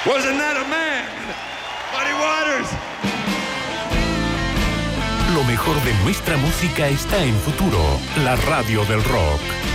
Wasn't that a man? Muddy Waters. Lo mejor de nuestra música está en Futuro, la radio del rock.